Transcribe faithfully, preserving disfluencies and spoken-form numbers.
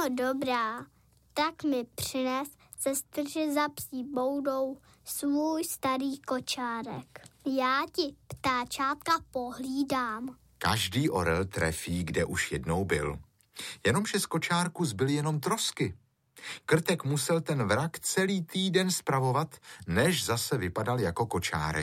No dobrá, tak mi přines sestři za psí boudou svůj starý kočárek. Já ti ptáčátka pohlídám. Každý orel trefí, kde už jednou byl. Jenomže z kočárku zbyly jenom trosky. Krtek musel ten vrak celý týden spravovat, než zase vypadal jako kočárek.